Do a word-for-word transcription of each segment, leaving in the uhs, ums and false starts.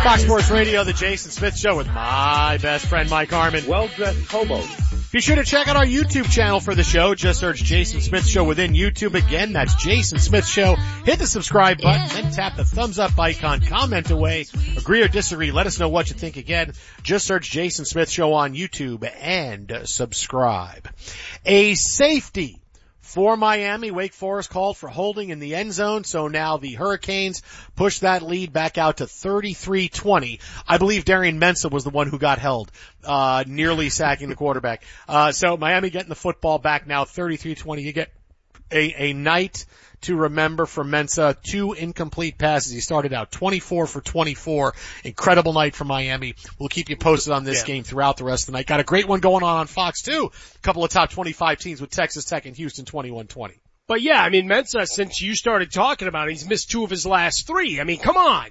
Fox Sports Radio, the Jason Smith Show with my best friend Mike Harmon. Well-dressed hobos. Be sure to check out our YouTube channel for the show. Just search Jason Smith Show within YouTube. Again, that's Jason Smith Show. Hit the subscribe button, then tap the thumbs up icon. Comment away. Agree or disagree. Let us know what you think. Again, just search Jason Smith Show on YouTube and subscribe. A safety for Miami. Wake Forest called for holding in the end zone, so now the Hurricanes push that lead back out to thirty-three twenty. I believe Darian Mensah was the one who got held, uh, nearly sacking the quarterback. Uh, so Miami getting the football back now, thirty-three twenty. You get a, a night to remember for Mensah. Two incomplete passes. He started out twenty-four for twenty-four. Incredible night for Miami. We'll keep you posted on this yeah. game throughout the rest of the night. Got a great one going on on Fox too. A couple of top twenty-five teams with Texas Tech and Houston twenty-one twenty. But yeah, I mean, Mensah, since you started talking about it, he's missed two of his last three. I mean, come on.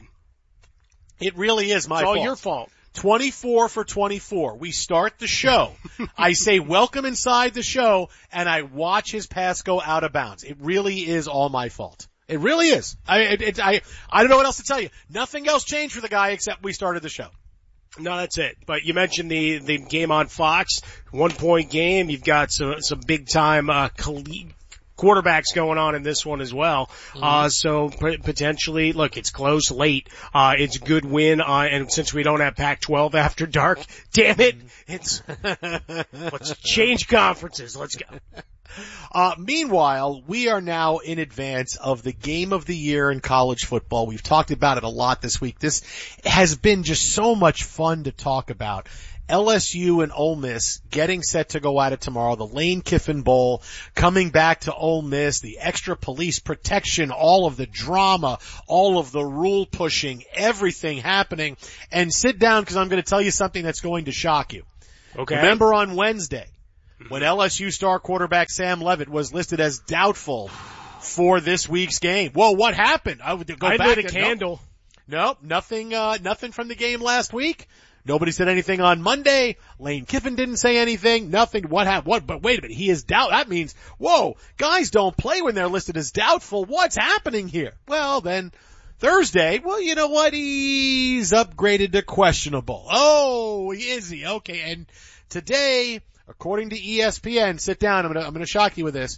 It really is my it's fault. It's all your fault. twenty-four for twenty-four. We start the show. I say welcome inside the show, and I watch his pass go out of bounds. It really is all my fault. It really is. I, it, it, I, I don't know what else to tell you. Nothing else changed for the guy except we started the show. No, that's it. But you mentioned the, the game on Fox, one point game. You've got some, some big time, uh, colleague quarterbacks going on in this one as well. Mm-hmm. Uh, so p- potentially, look, it's close late. Uh, it's a good win. Uh, and since we don't have Pac twelve after dark, damn it, it's, let's change conferences. Let's go. Uh, meanwhile, we are now in advance of the game of the year in college football. We've talked about it a lot this week. This has been just so much fun to talk about. L S U and Ole Miss getting set to go at it tomorrow. The Lane Kiffin Bowl coming back to Ole Miss. The extra police protection, all of the drama, all of the rule pushing, everything happening. And sit down because I'm going to tell you something that's going to shock you. Okay. Remember on Wednesday when L S U star quarterback Sam Leavitt was listed as doubtful for this week's game? Well, what happened? I would go I back. lit a candle. Nope, nope, nothing. Uh, nothing from the game last week. Nobody said anything on Monday. Lane Kiffin didn't say anything. Nothing. What happened? What? But wait a minute. He is doubt. That means, whoa, guys don't play when they're listed as doubtful. What's happening here? Well, then Thursday, well, you know what? He's upgraded to questionable. Oh, is he? Okay. And today, according to E S P N, sit down. I'm going to, I'm going to shock you with this.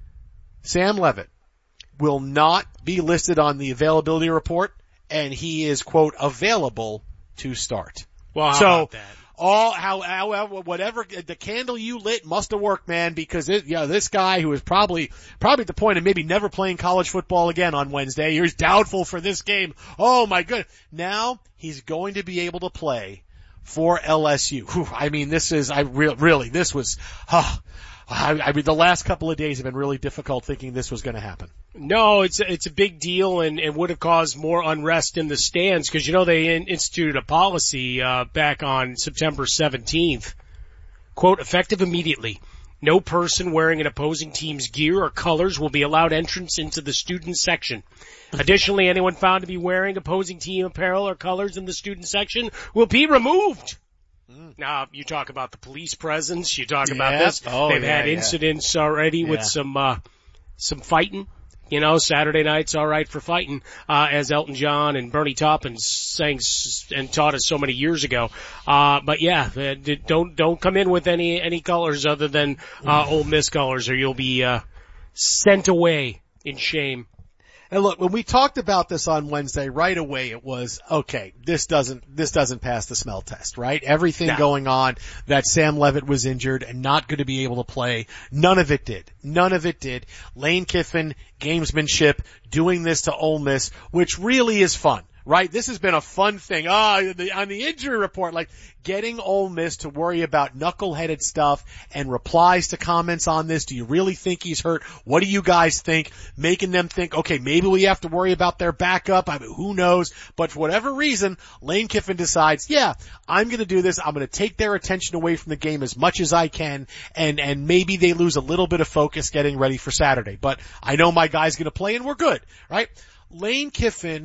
Sam Leavitt will not be listed on the availability report, and he is, quote, available to start. Well, how so, about that? all, how, however, whatever, the candle you lit must have worked, man, because it, you know, this guy who is probably, probably at the point of maybe never playing college football again on Wednesday, he's doubtful for this game. Oh my goodness. Now he's going to be able to play for L S U. Whew, I mean, this is, I re- really, this was, huh, I, I mean, the last couple of days have been really difficult thinking this was going to happen. No, it's a, it's a big deal and, and would have caused more unrest in the stands because, you know, they in, instituted a policy uh back on September seventeenth. Quote, effective immediately. No person wearing an opposing team's gear or colors will be allowed entrance into the student section. Additionally, anyone found to be wearing opposing team apparel or colors in the student section will be removed. Mm. Now, you talk about the police presence, you talk yeah. about this. Oh, They've yeah, had yeah. incidents already yeah. with some uh some fighting. You know, Saturday night's all right for fighting, uh, as Elton John and Bernie Taupin sang s- and taught us so many years ago. Uh, but yeah, uh, don't, don't come in with any, any colors other than, uh, Ole Miss colors or you'll be, uh, sent away in shame. And look, when we talked about this on Wednesday, right away it was, okay, this doesn't, this doesn't pass the smell test, right? Everything No. going on, that Sam Leavitt was injured and not going to be able to play, none of it did. None of it did. Lane Kiffin, gamesmanship, doing this to Ole Miss, which really is fun. Right? This has been a fun thing. Ah, oh, the, on the injury report, like getting Ole Miss to worry about knuckleheaded stuff and replies to comments on this. Do you really think he's hurt? What do you guys think? Making them think, okay, maybe we have to worry about their backup. I mean, who knows? But for whatever reason, Lane Kiffin decides, yeah, I'm going to do this. I'm going to take their attention away from the game as much as I can. And, and maybe they lose a little bit of focus getting ready for Saturday. But I know my guy's going to play and we're good, right? Lane Kiffin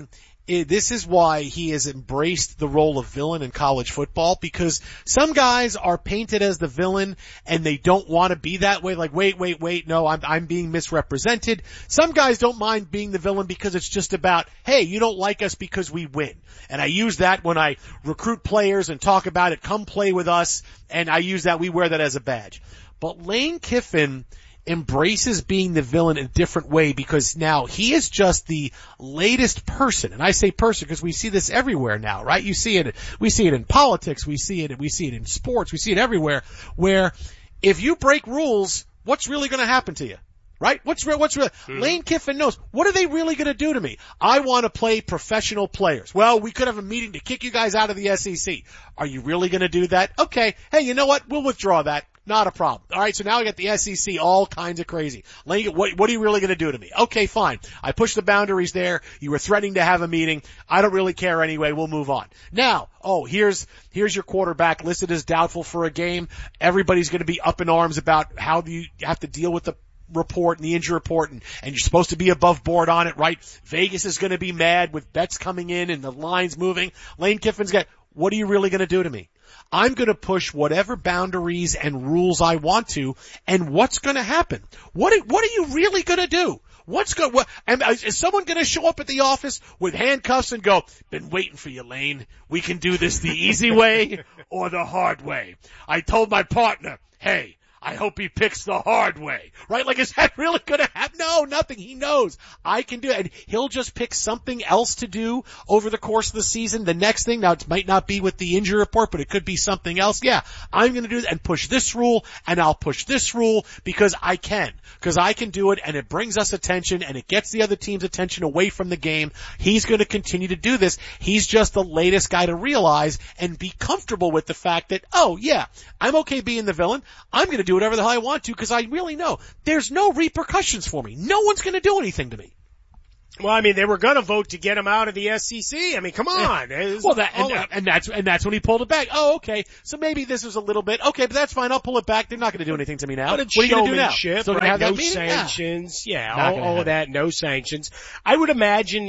it, this is why he has embraced the role of villain in college football, because some guys are painted as the villain and they don't want to be that way. Like, wait, wait, wait, no, I'm, I'm being misrepresented. Some guys don't mind being the villain because it's just about, hey, you don't like us because we win. And I use that when I recruit players and talk about it, come play with us, and I use that, we wear that as a badge. But Lane Kiffin embraces being the villain in a different way, because now he is just the latest person. And I say person because we see this everywhere now, right? You see it, we see it in politics, we see it, we see it in sports, we see it everywhere, where if you break rules, what's really going to happen to you? Right? What's real? What's real? Mm-hmm. Lane Kiffin knows. What are they really going to do to me? I want to play professional players. Well, we could have a meeting to kick you guys out of the S E C. Are you really going to do that? Okay. Hey, you know what? We'll withdraw that. Not a problem. All right. So now I got the S E C all kinds of crazy. Lane, what, what are you really going to do to me? Okay, fine. I pushed the boundaries there. You were threatening to have a meeting. I don't really care anyway. We'll move on. Now, oh, here's, here's your quarterback listed as doubtful for a game. Everybody's going to be up in arms about how do you have to deal with the report and the injury report, and, and you're supposed to be above board on it, right? Vegas is going to be mad with bets coming in and the lines moving. Lane Kiffin's got, what are you really going to do to me? I'm going to push whatever boundaries and rules I want to, and what's going to happen? What are, what are you really going to do? What's going, what, and is someone going to show up at the office with handcuffs and go, been waiting for you, Lane. We can do this the easy way or the hard way. I told my partner, hey, I hope he picks the hard way, right? Like, is that really going to happen? No, nothing. He knows I can do it. And he'll just pick something else to do over the course of the season. The next thing, now it might not be with the injury report, but it could be something else. Yeah, I'm going to do it and push this rule, and I'll push this rule because I can. Because I can do it, and it brings us attention, and it gets the other team's attention away from the game. He's going to continue to do this. He's just the latest guy to realize and be comfortable with the fact that, oh, yeah, I'm okay being the villain. I'm going to do whatever the hell I want to because I really know there's no repercussions for me. No one's going to do anything to me. Well, I mean, they were going to vote to get him out of the S E C. I mean, come on. Well, that, and, that, and that's, and that's when he pulled it back. Oh, okay. So maybe this was a little bit, okay, but that's fine. I'll pull it back. They're not going to do anything to me now. What are you going to do now? Still right? have no that sanctions. Yeah, yeah all, all of that. No sanctions. I would imagine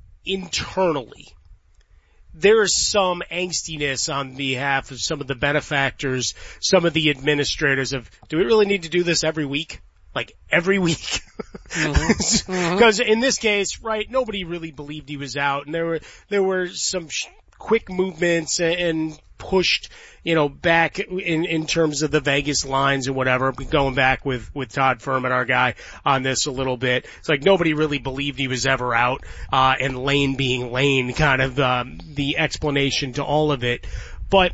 internally there is some angstiness on behalf of some of the benefactors, some of the administrators of, do we really need to do this every week? Like every week? Because mm-hmm. in this case, right, nobody really believed he was out, and there were, there were some sh- quick movements and, and pushed, you know, back in, in terms of the Vegas lines and whatever, going back with, with Todd Furman, our guy, on this a little bit. It's like nobody really believed he was ever out, uh, and Lane being Lane, kind of, um, the explanation to all of it. But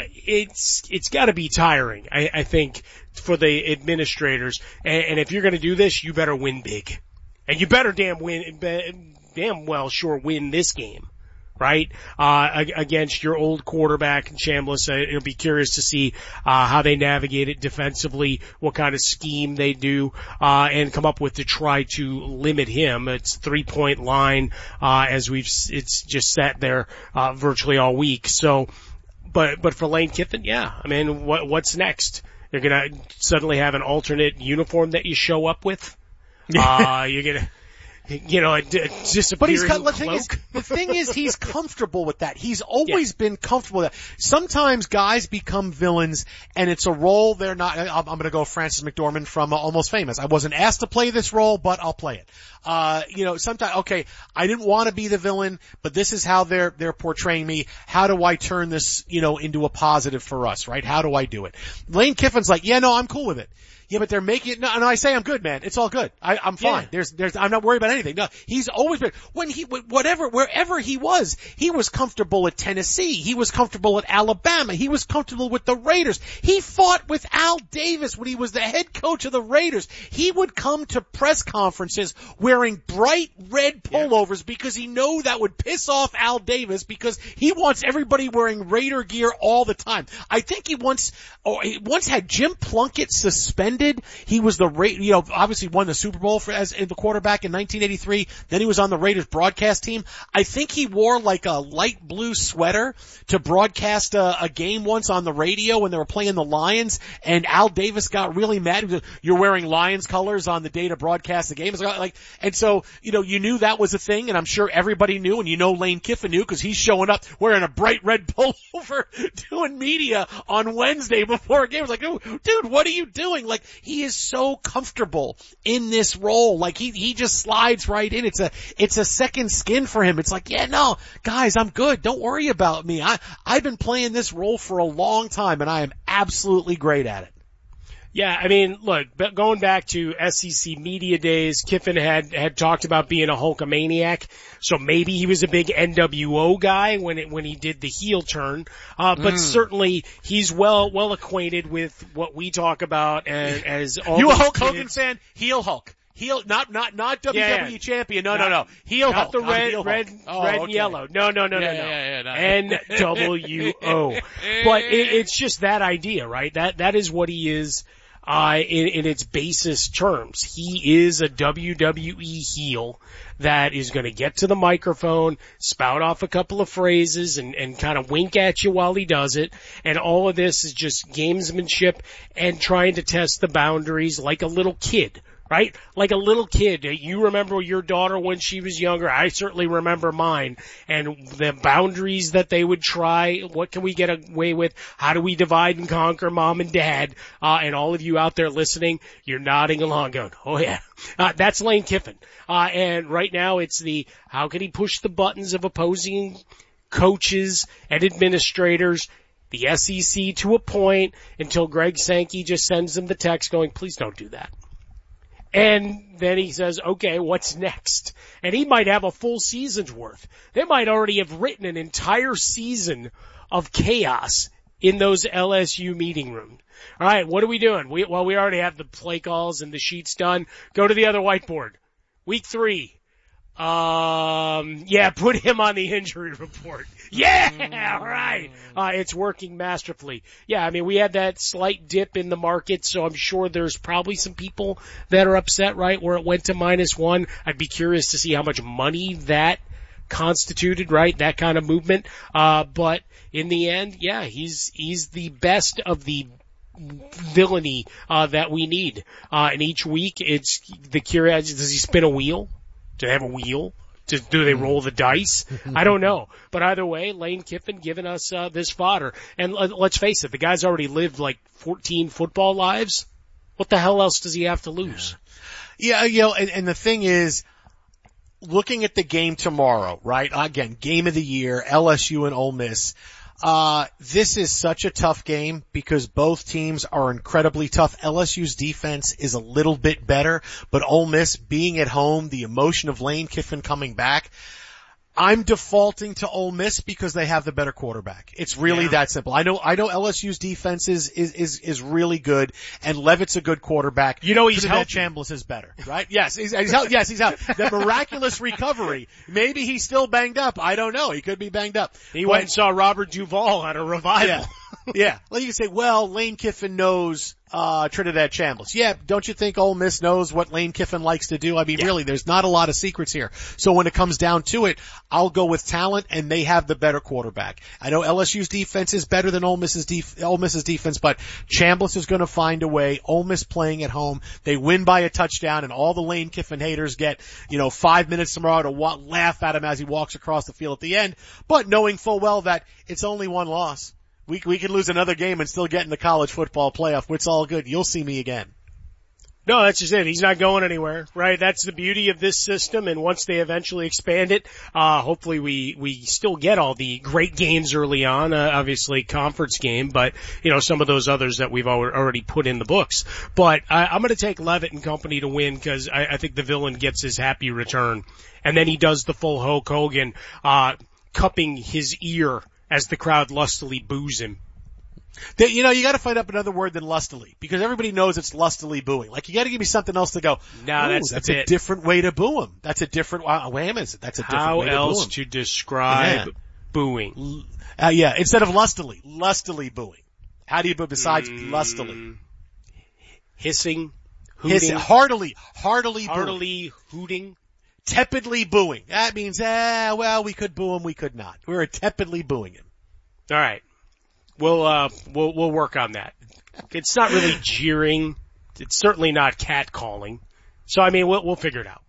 it's, it's gotta be tiring, I, I think, for the administrators. And, and if you're gonna do this, you better win big. And you better damn win, damn well sure win this game. Right, uh, against your old quarterback, Chambliss. Uh, it'll be curious to see, uh, how they navigate it defensively, what kind of scheme they do, uh, and come up with to try to limit him. It's three point line, uh, as we've, it's just sat there, uh, virtually all week. So, but, but for Lane Kiffin, yeah, I mean, what, what's next? You're gonna suddenly have an alternate uniform that you show up with? uh, you're gonna, You know, a, a disappearing but he's got, the thing is, the thing is, he's comfortable with that. He's always yeah. been comfortable with that. Sometimes guys become villains, and it's a role they're not. I'm, I'm going to go Francis McDormand from uh, Almost Famous. I wasn't asked to play this role, but I'll play it. Uh, you know, sometimes, okay, I didn't want to be the villain, but this is how they're they're portraying me. How do I turn this, you know, into a positive for us, right? How do I do it? Lane Kiffin's like, yeah, no, I'm cool with it. Yeah, but they're making it, no, no, I say I'm good, man. It's all good. I, I'm fine. Yeah. There's, there's, I'm not worried about anything. No, he's always been, when he, whatever, wherever he was, he was comfortable at Tennessee. He was comfortable at Alabama. He was comfortable with the Raiders. He fought with Al Davis when he was the head coach of the Raiders. He would come to press conferences wearing bright red pullovers yeah. because he knew that would piss off Al Davis because he wants everybody wearing Raider gear all the time. I think he once, oh, he once had Jim Plunkett suspended ended. He was the Ra- you know, obviously won the Super Bowl for as the quarterback in nineteen eighty-three. Then he was on the Raiders broadcast team. I think he wore like a light blue sweater to broadcast a, a game once on the radio when they were playing the Lions, and Al Davis got really mad. He was, You're wearing Lions colors on the day to broadcast the game. It's like, and so, you know, you knew that was a thing, and I'm sure everybody knew, and you know Lane Kiffin knew because he's showing up wearing a bright red pullover doing media on Wednesday before a game. It's like, oh, dude, what are you doing? Like, he is so comfortable in this role. Like, he, he just slides right in. It's a, it's a second skin for him. It's like, yeah, no, guys, I'm good. Don't worry about me. I, I've been playing this role for a long time, and I am absolutely great at it. Yeah, I mean, look, going back to S E C media days, Kiffin had, had talked about being a Hulkamaniac, so maybe he was a big N W O guy when it, when he did the heel turn, uh, but mm. certainly he's well, well acquainted with what we talk about as, as all You a Hulk kids. Hogan fan? Heel Hulk. Heel, not, not, not W W E yeah, champion. No, not, no, no. Heel Hulk. Not the red, not red, oh, red okay. and yellow. No, no, no, yeah, no, no. Yeah, yeah, no. N W O. But it, it's just that idea, right? That, that is what he is. Uh, in, in its basest terms. He is a W W E heel that is going to get to the microphone, spout off a couple of phrases, and, and kind of wink at you while he does it. And all of this is just gamesmanship and trying to test the boundaries like a little kid. Right? Like a little kid. You remember your daughter when she was younger. I certainly remember mine. And the boundaries that they would try. What can we get away with? How do we divide and conquer, mom and dad? Uh, and all of you out there listening, you're nodding along going, oh yeah. Uh, that's Lane Kiffin. Uh, and right now it's the, how can he push the buttons of opposing coaches and administrators, the S E C to a point until Greg Sankey just sends them the text going, please don't do that. And then he says, okay, what's next? And he might have a full season's worth. They might already have written an entire season of chaos in those L S U meeting rooms. All right, what are we doing? We, well, we already have the play calls and the sheets done. Go to the other whiteboard. Week three. Um, yeah, put him on the injury report. Yeah, all right. Uh, it's working masterfully. Yeah, I mean, we had that slight dip in the market, so I'm sure there's probably some people that are upset, right, where it went to minus one. I'd be curious to see how much money that constituted, right, that kind of movement. Uh, but in the end, yeah, he's, he's the best of the villainy, uh, that we need. Uh, and each week it's the curiosity, does he spin a wheel? Do they have a wheel? Do, do they roll the dice? I don't know. But either way, Lane Kiffin giving us uh, this fodder. And uh, let's face it, the guy's already lived like fourteen football lives. What the hell else does he have to lose? Yeah, you know, and, and the thing is, looking at the game tomorrow, right? Again, game of the year, L S U and Ole Miss. Uh, this is such a tough game because both teams are incredibly tough. L S U's defense is a little bit better, but Ole Miss being at home, the emotion of Lane Kiffin coming back, I'm defaulting to Ole Miss because they have the better quarterback. It's really yeah. that simple. I know, I know L S U's defense is, is, is, is really good, and Levitt's a good quarterback. You know he's healthy. Chambliss is better, right? Yes, he's, he's out, yes, he's out. The miraculous recovery. Maybe he's still banged up. I don't know. He could be banged up. He but, went and saw Robert Duvall at a revival. Yeah. yeah. Well, you can say, well, Lane Kiffin knows, uh, Trinidad Chambliss. Yeah, don't you think Ole Miss knows what Lane Kiffin likes to do? I mean, yeah. really, there's not a lot of secrets here. So when it comes down to it, I'll go with talent, and they have the better quarterback. I know L S U's defense is better than Ole Miss's def- Ole Miss's defense, but Chambliss is going to find a way. Ole Miss playing at home. They win by a touchdown, and all the Lane Kiffin haters get, you know, five minutes tomorrow to wa- laugh at him as he walks across the field at the end, but knowing full well that it's only one loss. We, we could lose another game and still get in the college football playoff. It's all good. You'll see me again. No, that's just it. He's not going anywhere, right? That's the beauty of this system. And once they eventually expand it, uh, hopefully we, we still get all the great games early on, uh, obviously conference game, but, you know, some of those others that we've already put in the books. But I, I'm going to take Levitt and company to win because I, I think the villain gets his happy return. And then he does the full Hulk Hogan, uh, cupping his ear as the crowd lustily boos him. They, you know, you gotta find up another word than lustily, because everybody knows it's lustily booing. Like, you gotta give me something else to go, no, that's, that's a bit. different way to boo him. That's a different, uh, wait a minute, that's a different How way to boo him. How else to describe yeah. booing? Uh, yeah, instead of lustily, lustily booing. How do you boo besides mm. lustily? hissing, hooting, Hiss, heartily, heartily, heartily hooting, tepidly booing. That means, ah, well, we could boo him, we could not. We were tepidly booing him. All right, we'll uh, we'll we'll work on that. It's not really jeering. It's certainly not catcalling. So I mean, we'll we'll figure it out.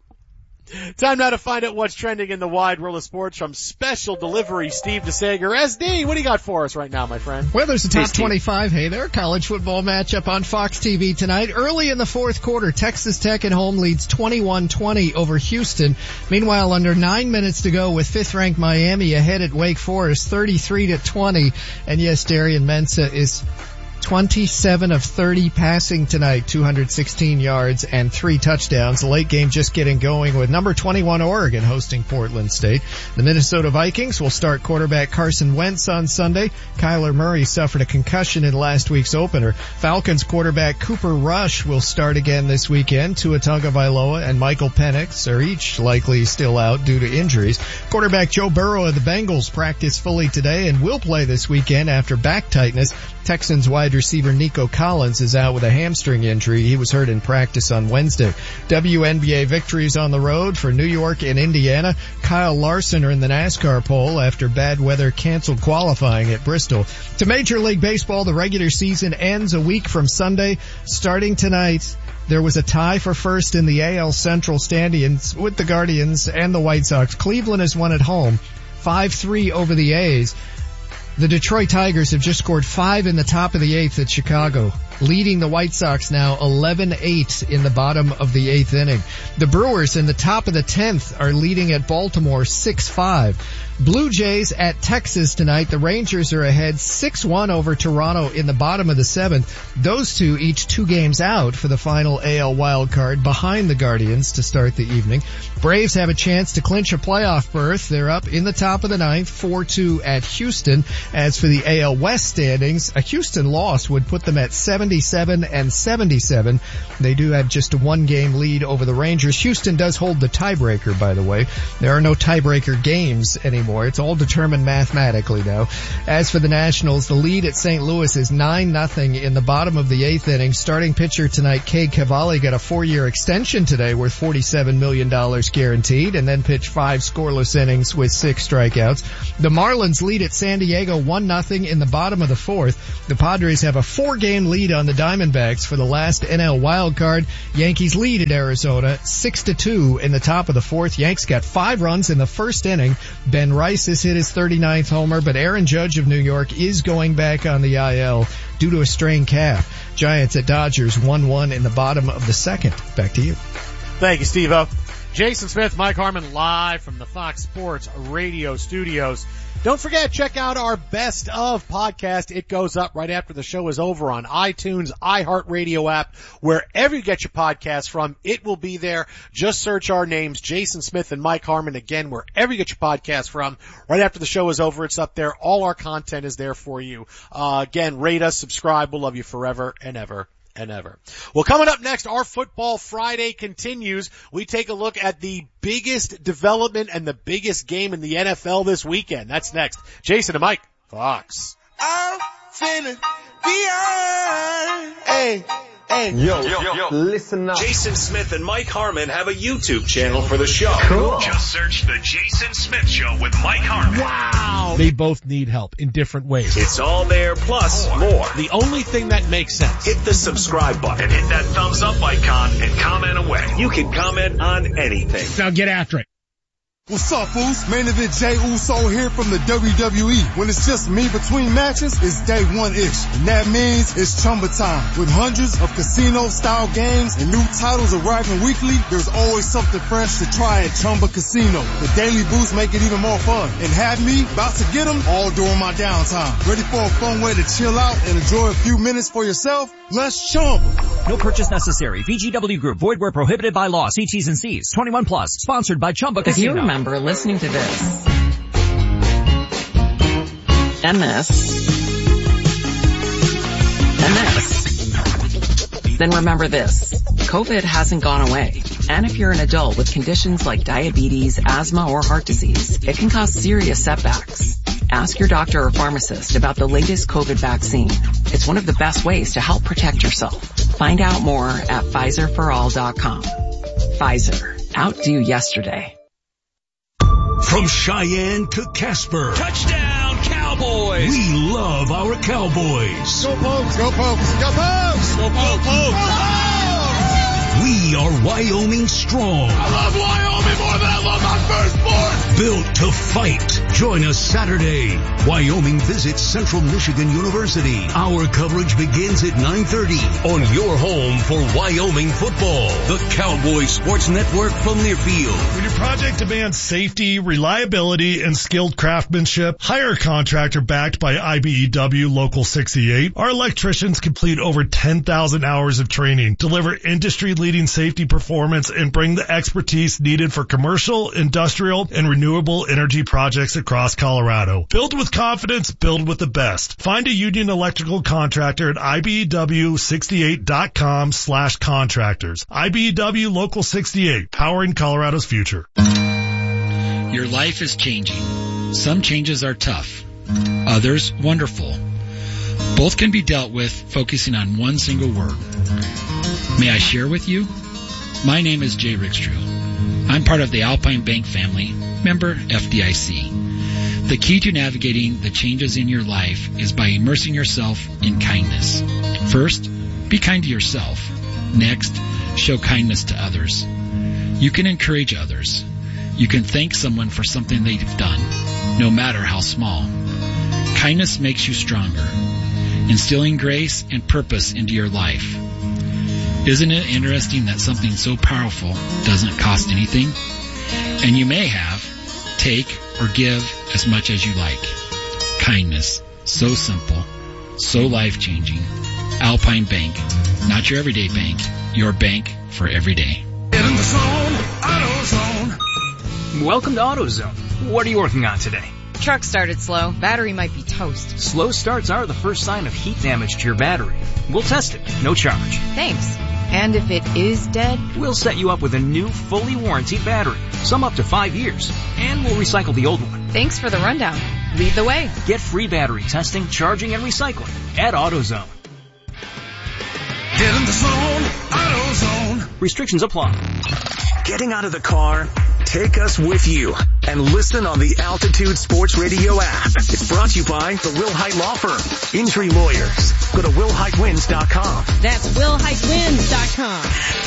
Time now to find out what's trending in the wide world of sports from Special Delivery Steve DeSager. S D, what do you got for us right now, my friend? Well, there's a top hey, twenty-five. Hey there, college football matchup on Fox T V tonight. Early in the fourth quarter, Texas Tech at home leads twenty-one twenty over Houston. Meanwhile, under nine minutes to go with fifth-ranked Miami ahead at Wake Forest, thirty-three to twenty. And yes, Darian Mensah is twenty-seven of thirty passing tonight, two hundred sixteen yards and three touchdowns. The late game just getting going with number twenty-one Oregon hosting Portland State. The Minnesota Vikings will start quarterback Carson Wentz on Sunday. Kyler Murray suffered a concussion in last week's opener. Falcons quarterback Cooper Rush will start again this weekend. Tua Tagovailoa and Michael Penix are each likely still out due to injuries. Quarterback Joe Burrow of the Bengals practiced fully today and will play this weekend after back tightness. Texans wide receiver Nico Collins is out with a hamstring injury. He was hurt in practice on Wednesday. W N B A victories on the road for New York and Indiana. Kyle Larson are in the NASCAR pole after bad weather canceled qualifying at Bristol. To Major League Baseball, the regular season ends a week from Sunday. Starting tonight, there was a tie for first in the A L Central standings with the Guardians and the White Sox. Cleveland has won at home, five three over the A's. The Detroit Tigers have just scored five in the top of the eighth at Chicago, leading the White Sox now eleven eight in the bottom of the eighth inning. The Brewers in the top of the tenth are leading at Baltimore six five. Blue Jays at Texas tonight. The Rangers are ahead six one over Toronto in the bottom of the seventh. Those two each two games out for the final A L wild card behind the Guardians to start the evening. Braves have a chance to clinch a playoff berth. They're up in the top of the ninth, four two at Houston. As for the A L West standings, a Houston loss would put them at seventy-seven and seventy-seven. They do have just a one game lead over the Rangers. Houston does hold the tiebreaker, by the way. There are no tiebreaker games anymore. It's all determined mathematically now. As for the Nationals, the lead at Saint Louis is nine nothing in the bottom of the eighth inning. Starting pitcher tonight, Cade Cavalli, got a four-year extension today worth forty-seven million dollars guaranteed, and then pitched five scoreless innings with six strikeouts. The Marlins lead at San Diego one nothing in the bottom of the fourth. The Padres have a four-game lead on the Diamondbacks for the last N L wild card. Yankees lead at Arizona six to two in the top of the fourth. Yanks got five runs in the first inning. Ben Rice has hit his thirty-ninth homer, but Aaron Judge of New York is going back on the I L due to a strained calf. Giants at Dodgers one one in the bottom of the second. Back to you. Thank you, Steve-O. Jason Smith, Mike Harmon, live from the Fox Sports Radio studios. Don't forget, check out our Best Of podcast. It goes up right after the show is over on iTunes, iHeartRadio app, wherever you get your podcasts from. It will be there. Just search our names, Jason Smith and Mike Harmon, again, wherever you get your podcasts from. Right after the show is over, it's up there. All our content is there for you. Uh, again, rate us, subscribe. We'll love you forever and ever and ever. Well, coming up next, our Football Friday continues. We take a look at the biggest development and the biggest game in the N F L this weekend. That's next. Jason and Mike, Fox. I'm feeling beyond. Hey, hey. Yo, yo, yo, listen up. Jason Smith and Mike Harmon have a YouTube channel for the show. Cool. Just search The Jason Smith Show with Mike Harmon. Wow. They both need help in different ways. It's all there, plus more. The only thing that makes sense. Hit the subscribe button and hit that thumbs up icon and comment away. You can comment on anything. Now get after it. What's up, fools? Main event Jey Uso here from the W W E. When it's just me between matches, it's day one-ish. And that means it's Chumba time. With hundreds of casino-style games and new titles arriving weekly, there's always something fresh to try at Chumba Casino. The daily boosts make it even more fun. And have me about to get them all during my downtime. Ready for a fun way to chill out and enjoy a few minutes for yourself? Let's Chumba. No purchase necessary. V G W Group. Void where prohibited by law. See T's and C's. twenty-one plus. Sponsored by Chumba Casino. If you remember listening to this and this and this, then remember this. COVID hasn't gone away. And if you're an adult with conditions like diabetes, asthma, or heart disease, it can cause serious setbacks. Ask your doctor or pharmacist about the latest COVID vaccine. It's one of the best ways to help protect yourself. Find out more at Pfizer for all dot com. Pfizer. Outdo yesterday. From Cheyenne to Casper. Touchdown, Cowboys! We love our Cowboys. Go Pokes, go Pokes, go Pokes! Go Pokes! Go Pokes! We are Wyoming strong. I love Wyoming more than I love my firstborn! Built to fight. Join us Saturday. Wyoming visits Central Michigan University. Our coverage begins at nine thirty on your home for Wyoming football. The Cowboy Sports Network from Learfield. When your project demands safety, reliability, and skilled craftsmanship, hire a contractor backed by I B E W Local sixty-eight. Our electricians complete over ten thousand hours of training, deliver industry-leading safety performance, and bring the expertise needed for commercial, industrial, and renewable energy projects across Colorado. Build with confidence, build with the best. Find a union electrical contractor at I B E W sixty-eight dot com slash contractors. I B E W Local sixty-eight, powering Colorado's future. Your life is changing. Some changes are tough, others wonderful. Both can be dealt with focusing on one single word. May I share with you? My name is Jay Rickstrew. I'm part of the Alpine Bank family, member F D I C. The key to navigating the changes in your life is by immersing yourself in kindness. First, be kind to yourself. Next, show kindness to others. You can encourage others. You can thank someone for something they've done, no matter how small. Kindness makes you stronger, instilling grace and purpose into your life. Isn't it interesting that something so powerful doesn't cost anything? And you may have, take, or give as much as you like. Kindness, so simple, so life-changing. Alpine Bank, not your everyday bank, your bank for every day. Get in the zone, AutoZone. Welcome to AutoZone. What are you working on today? Truck started slow. Battery might be toast. Slow starts are the first sign of heat damage to your battery. We'll test it, no charge. Thanks. And if it is dead? We'll set you up with a new, fully warranted battery, some up to five years, and we'll recycle the old one. Thanks for the rundown. Lead the way. Get free battery testing, charging, and recycling at AutoZone. Get in the zone, AutoZone. Restrictions apply. Getting out of the car? Take us with you and listen on the Altitude Sports Radio app. It's brought to you by the Will Hite Law Firm. Injury lawyers. Go to will hite wins dot com. That's will hite wins dot com.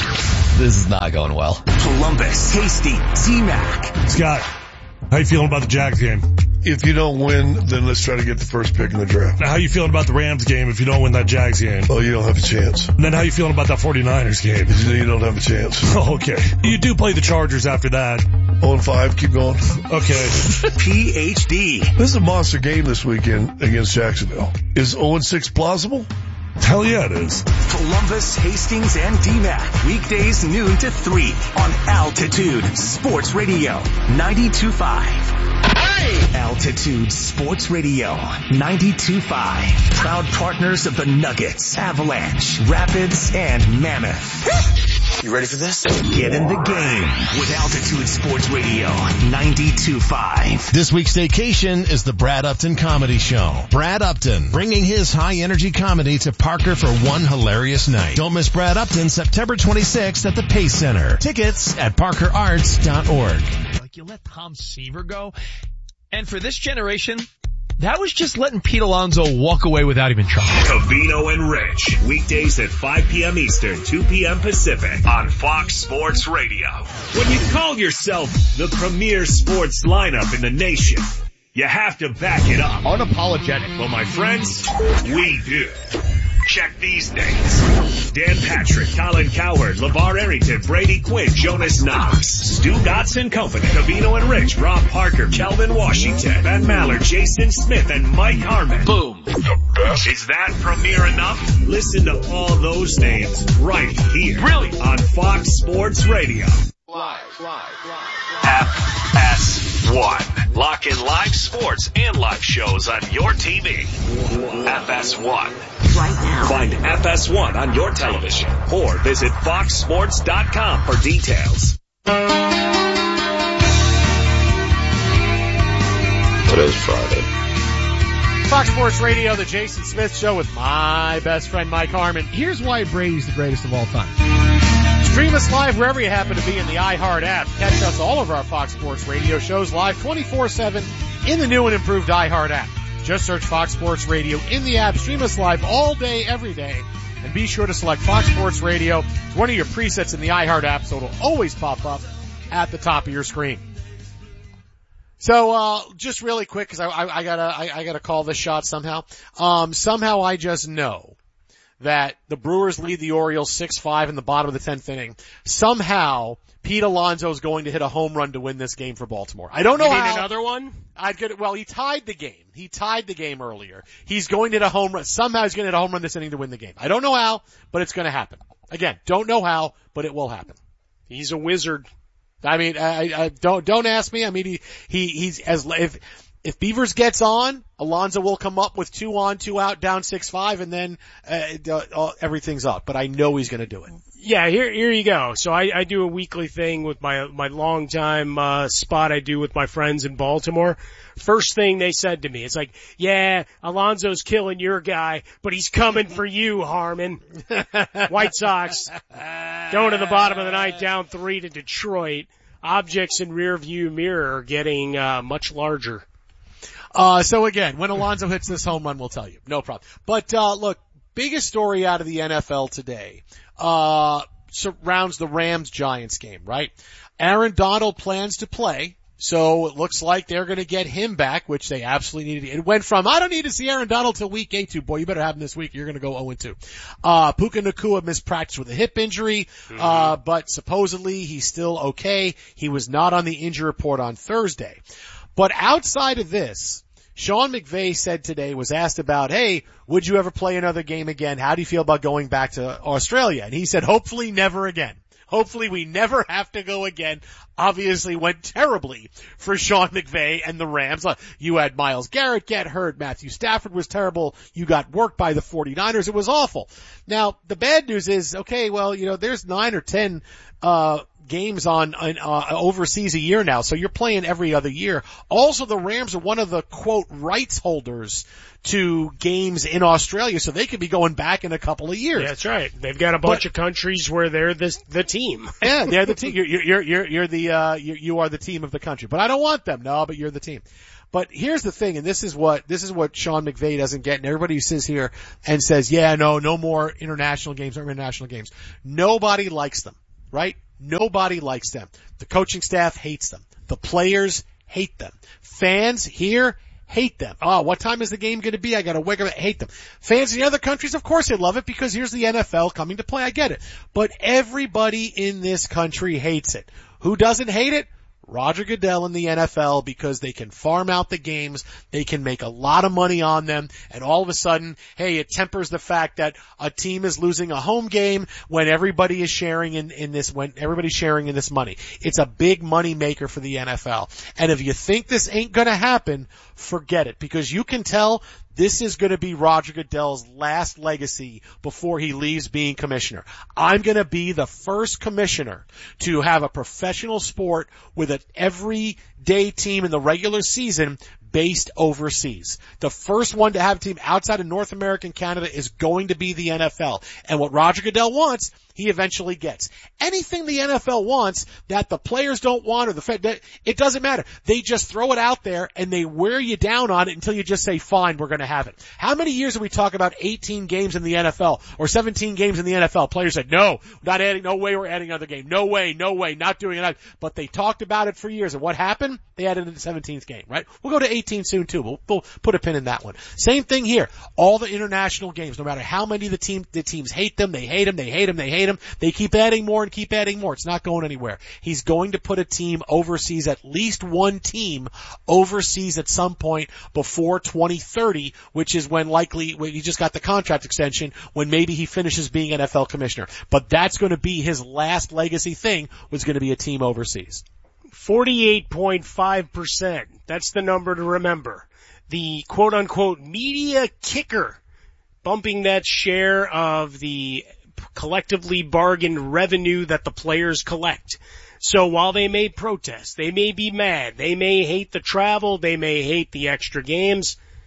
This is not going well. Columbus, Tasty, T-Mac. Scott, how you feeling about the Jags game? If you don't win, then let's try to get the first pick in the draft. Now, how you feeling about the Rams game if you don't win that Jags game? Oh, you don't have a chance. And then how you feeling about that forty-niners game? You don't have a chance. Oh, okay. You do play the Chargers after that. oh and five, keep going. Okay. P H D. This is a monster game this weekend against Jacksonville. Is oh and six plausible? Hell yeah, it is. Columbus, Hastings, and D MAC. Weekdays noon to three on Altitude Sports Radio ninety-two point five. Hey! Altitude Sports Radio ninety-two point five. Proud partners of the Nuggets, Avalanche, Rapids, and Mammoth. You ready for this? Get in the game with Altitude Sports Radio ninety-two point five. This week's vacation is the Brad Upton Comedy Show. Brad Upton, bringing his high-energy comedy to Parker for one hilarious night. Don't miss Brad Upton September twenty-sixth at the Pace Center. Tickets at parker arts dot org. Like, you let Tom Seaver go? And for this generation, that was just letting Pete Alonso walk away without even trying. Covino and Rich, weekdays at five p.m. Eastern, two p.m. Pacific on Fox Sports Radio. When you call yourself the premier sports lineup in the nation, you have to back it up. Unapologetic. Well, my friends, we do. Check these names. Dan Patrick, Colin Cowherd, LeVar Arrington, Brady Quinn, Jonas Knox, Stu Dotson Company, Covino and Rich, Rob Parker, Kelvin Washington, Ben Mallard, Jason Smith, and Mike Harmon. Boom. The best. Is that premiere enough? Listen to all those names right here. Really? On Fox Sports Radio. Live, live, live. F S one. Lock in live sports and live shows on your T V. F S one. Right now. Find F S one on your television or visit fox sports dot com for details. Today's Friday. Fox Sports Radio, the Jason Smith Show with my best friend Mike Harmon. Here's why Brady's the greatest of all time. Stream us live wherever you happen to be in the iHeart app. Catch us all of our Fox Sports Radio shows live twenty-four seven in the new and improved iHeart app. Just search Fox Sports Radio in the app. Stream us live all day, every day. And be sure to select Fox Sports Radio. It's one of your presets in the iHeart app, so it'll always pop up at the top of your screen. So, uh, just really quick, cause I, I, I gotta, I, I gotta call this shot somehow. Um, somehow I just know that the Brewers lead the Orioles six five in the bottom of the tenth inning. Somehow, Pete Alonso is going to hit a home run to win this game for Baltimore. I don't know you mean how. Another one? I'd get it. Well, he tied the game. He tied the game earlier. He's going to hit a home run. Somehow he's going to hit a home run this inning to win the game. I don't know how, but it's going to happen. Again, don't know how, but it will happen. He's a wizard. I mean, I, I don't don't ask me. I mean, he he he's as if if Beavers gets on, Alonso will come up with two on, two out, down six five, and then uh, uh, everything's up. But I know he's going to do it. Yeah, here here you go. So I, I do a weekly thing with my my longtime uh, spot I do with my friends in Baltimore. First thing they said to me, it's like, yeah, Alonso's killing your guy, but he's coming for you, Harmon. White Sox going to the bottom of the ninth, down three to Detroit. Objects in rear view mirror are getting uh, much larger. Uh, so again, when Alonso hits this home run, we'll tell you. No problem. But, uh, look, biggest story out of the N F L today, uh, surrounds the Rams-Giants game, right? Aaron Donald plans to play, so it looks like they're gonna get him back, which they absolutely needed. It went from, I don't need to see Aaron Donald till week eight to, boy, you better have him this week, you're gonna go oh and two. Uh, Puka Nacua missed practice with a hip injury, mm-hmm. uh, but supposedly he's still okay. He was not on the injury report on Thursday. But outside of this, Sean McVay said today, was asked about, hey, would you ever play another game again? How do you feel about going back to Australia? And he said, hopefully never again. Hopefully we never have to go again. Obviously went terribly for Sean McVay and the Rams. You had Myles Garrett get hurt. Matthew Stafford was terrible. You got worked by the forty-niners. It was awful. Now, the bad news is, okay, well, you know, there's nine or ten, uh, games on, on uh, overseas a year now, so you're playing every other year. Also, the Rams are one of the, quote, rights holders to games in Australia, so they could be going back in a couple of years. Yeah, that's right. They've got a bunch but, of countries where they're the, the team. Yeah, they're the team. You're, you're, you're, you're the, uh, you, you are the team of the country. But I don't want them. No, but you're the team. But here's the thing, and this is what, this is what Sean McVay doesn't get, and everybody who sits here and says, yeah, no, no more international games, no more international games. Nobody likes them, right? Nobody likes them. The coaching staff hates them. The players hate them. Fans here hate them. Oh, what time is the game going to be? I got to wake up. Hate them. Fans in the other countries, of course they love it because here's the N F L coming to play. I get it. But everybody in this country hates it. Who doesn't hate it? Roger Goodell in the N F L, because they can farm out the games, they can make a lot of money on them, and all of a sudden, hey, it tempers the fact that a team is losing a home game when everybody is sharing in, in this, when everybody's sharing in this money. It's a big money maker for the N F L. And if you think this ain't gonna happen, forget it, because you can tell this is going to be Roger Goodell's last legacy before he leaves being commissioner. I'm going to be the first commissioner to have a professional sport with an everyday team in the regular season based overseas. The first one to have a team outside of North America and Canada is going to be the N F L. And what Roger Goodell wants, he eventually gets. Anything the N F L wants that the players don't want or the Fed, it doesn't matter. They just throw it out there and they wear you down on it until you just say, fine, we're going to have it. How many years have we talked about eighteen games in the N F L or seventeen games in the N F L? Players said, no, not adding, no way we're adding another game. No way, no way, not doing it. But they talked about it for years. And what happened? They added the seventeenth game, right? We'll go to eighteen soon too. We'll, we'll put a pin in that one. Same thing here. All the international games, no matter how many the team, the teams hate them, they hate them, they hate them, they hate them. They keep adding more and keep adding more. It's not going anywhere. He's going to put a team overseas, at least one team overseas at some point before twenty thirty, which is when likely, when he just got the contract extension, when maybe he finishes being N F L commissioner. But that's going to be his last legacy thing, was going to be a team overseas. forty-eight point five percent. That's the number to remember. The quote unquote media kicker, bumping that share of the collectively bargained revenue that the players collect. So while they may protest, they may be mad, they may hate the travel, they may hate the extra games,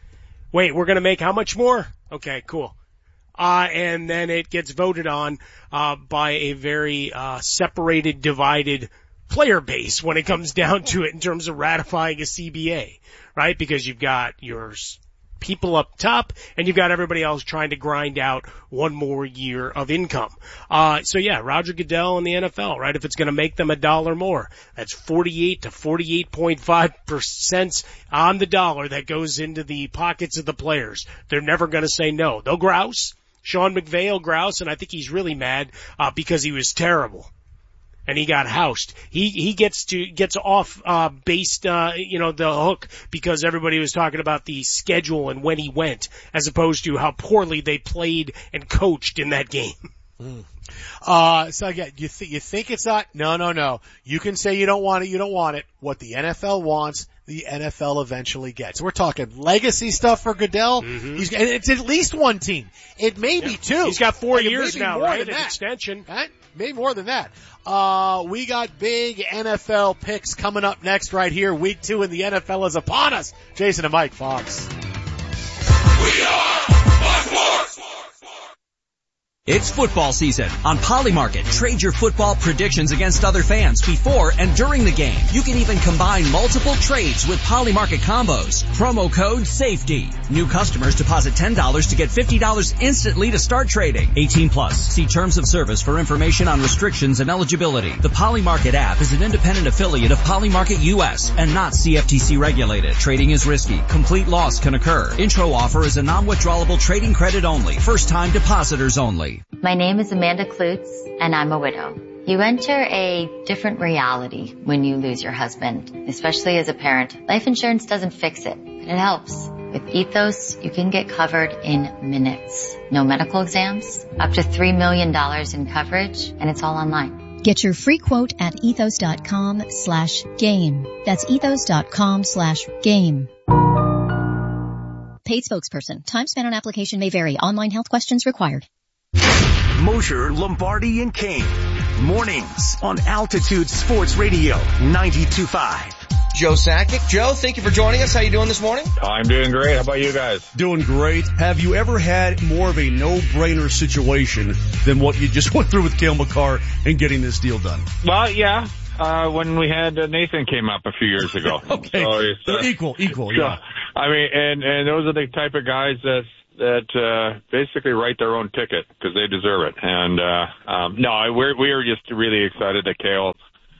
Wait, we're going to make how much more? Okay, cool. Uh, and then it gets voted on, uh, by a very, uh, separated, divided player base when it comes down to it in terms of ratifying a C B A, right? Because you've got your people up top and you've got everybody else trying to grind out one more year of income. Uh, so yeah, Roger Goodell in the N F L, right? If it's going to make them a dollar more, that's forty-eight to forty-eight point five percent on the dollar that goes into the pockets of the players. They're never going to say no. They'll grouse. Sean McVay will grouse, and I think he's really mad, uh, because he was terrible. And he got housed. He, he gets to, gets off, uh, based, uh, you know, the hook because everybody was talking about the schedule and when he went, as opposed to how poorly they played and coached in that game. Mm. Uh, so again, you think, you think it's not, no, no, no. You can say you don't want it, you don't want it. What the N F L wants, the N F L eventually gets. We're talking legacy stuff for Goodell. Mm-hmm. He's, and it's at least one team. It may yeah. be two. He's got four like years now, right? An extension. Right? Maybe more than that. Uh, we got big N F L picks coming up next right here. Week two in the N F L is upon us. Jason and Mike Fox. We are Fox Sports. It's football season. On Polymarket, trade your football predictions against other fans before and during the game. You can even combine multiple trades with Polymarket combos. Promo code SAFETY. New customers deposit ten dollars to get fifty dollars instantly to start trading. eighteen plus. See terms of service for information on restrictions and eligibility. The Polymarket app is an independent affiliate of Polymarket U S and not C F T C regulated. Trading is risky. Complete loss can occur. Intro offer is a non-withdrawable trading credit only. First time depositors only. My name is Amanda Klutz, and I'm a widow. You enter a different reality when you lose your husband, especially as a parent. Life insurance doesn't fix it, but it helps. With Ethos, you can get covered in minutes. No medical exams, up to three million dollars in coverage, and it's all online. Get your free quote at ethos.com slash game. That's ethos.com slash game. Paid spokesperson. Time spent on application may vary. Online health questions required. Mosher, Lombardi, and Kane. Mornings on Altitude Sports Radio ninety-two point five. Joe Sakic. Joe, thank you for joining us. How you doing this morning? I'm doing great. How about you guys? Doing great. Have you ever had more of a no-brainer situation than what you just went through with Cale Makar and getting this deal done? Well, yeah. Uh, when we had uh, Nathan came up a few years ago. Okay. So it's, uh, equal, equal, so, yeah. I mean, and, and those are the type of guys that that uh basically write their own ticket because they deserve it. And uh um no, we're we're just really excited that Cale.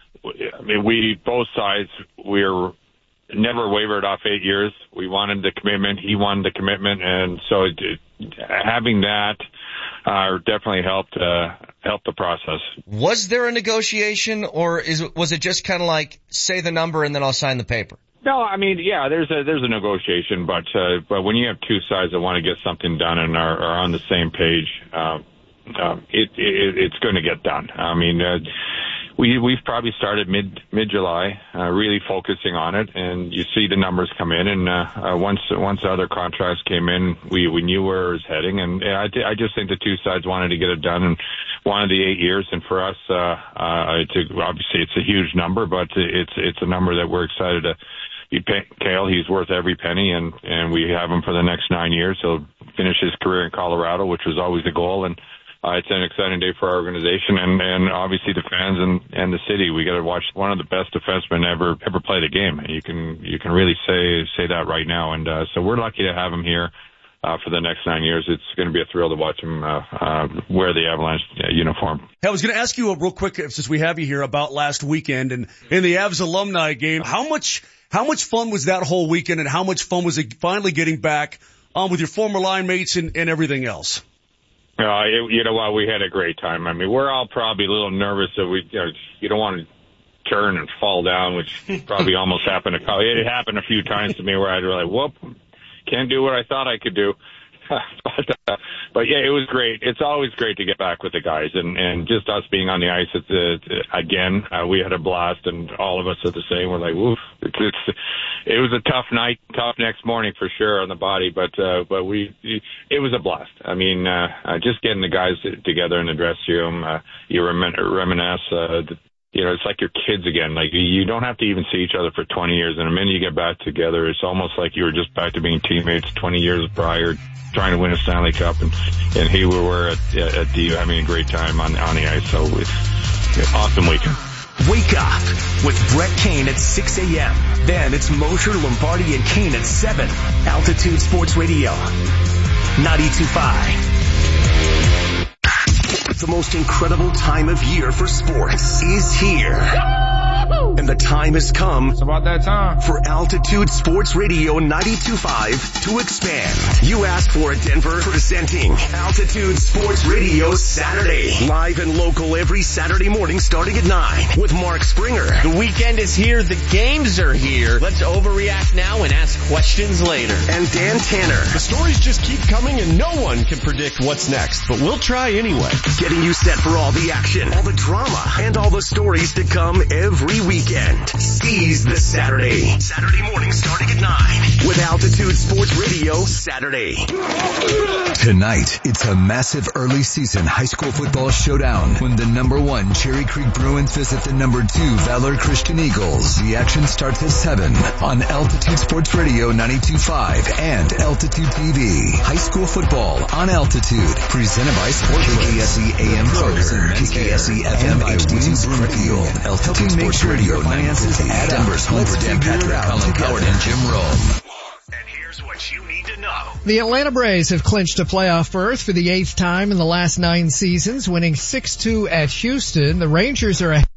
I mean, we both sides we're never wavered off eight years. We wanted the commitment, he wanted the commitment, and so it, having that uh definitely helped uh help the process. Was there a negotiation, or is it, was it just kind of like say the number and then I'll sign the paper? No, I mean, yeah, there's a there's a negotiation, but uh, but when you have two sides that want to get something done and are, are on the same page, uh, uh, it, it it's going to get done. I mean, uh, we we've probably started mid mid July, uh, really focusing on it, and you see the numbers come in, and uh, uh, once once the other contracts came in, we we knew where it was heading, and I I just think the two sides wanted to get it done and wanted the eight years, and for us, uh, uh, it's a, obviously it's a huge number, but it's it's a number that we're excited to. He, Cale, he's worth every penny, and, and we have him for the next nine years. He'll finish his career in Colorado, which was always the goal, and uh, it's an exciting day for our organization and, and obviously the fans and, and the city. We got to watch one of the best defensemen ever ever play the game. You can you can really say say that right now, and uh, so we're lucky to have him here. Uh, for the next nine years, it's going to be a thrill to watch him uh, uh, wear the Avalanche uh, uniform. Hey, I was going to ask you a real quick, since we have you here, about last weekend and in the Avs alumni game. How much how much fun was that whole weekend, and how much fun was it finally getting back on with your former line mates and, and everything else? Uh, it, you know what? We had a great time. I mean, we're all probably a little nervous that we you, know, you don't want to turn and fall down, which probably almost happened. A, it happened a few times to me where I'd be like, whoop. Can't do what I thought I could do. but, uh, but yeah, it was great. It's always great to get back with the guys, and, and just us being on the ice at the, again, uh, we had a blast, and all of us are the same. We're like, woof. It's, it's, it was a tough night, tough next morning for sure on the body, but, uh, but we, it was a blast. I mean, uh, uh just getting the guys together in the dressing room, uh, you remin- reminisce, uh, the, you know, it's like your kids again. Like, you don't have to even see each other for twenty years. And the minute you get back together, it's almost like you were just back to being teammates twenty years prior, trying to win a Stanley Cup. And, and here we were at, at D U having a great time on, on the ice. So it's an awesome weekend. Wake up with Brett Kane at six a.m. Then it's Mosher, Lombardi, and Kane at seven. Altitude Sports Radio, ninety-two point five. The most incredible time of year for sports is here. And the time has come. It's about that time for Altitude Sports Radio ninety-two point five to expand. You asked for it, Denver. Presenting Altitude Sports Radio Saturday. Live and local every Saturday morning starting at nine with Mark Springer. The weekend is here. The games are here. Let's overreact now and ask questions later. And Dan Tanner. The stories just keep coming and no one can predict what's next, but we'll try anyway. Getting you set for all the action, all the drama, and all the stories to come every weekend. Seize the Saturday. Saturday morning starting at nine with Altitude Sports Radio Saturday. Tonight, it's a massive early season high school football showdown when the number one Cherry Creek Bruins visit the number two Valor Christian Eagles. The action starts at seven on Altitude Sports Radio ninety-two point five and Altitude T V. High school football on Altitude, presented by Sports K K S E A M Kroger, K K S E F M H D two Broomfield, Altitude Sports Radio finances at Denver's home for Dan Patrick, Colin Coward, and Jim Rome. The Atlanta Braves have clinched a playoff berth for the eighth time in the last nine seasons, winning six two at Houston. The Rangers are ahead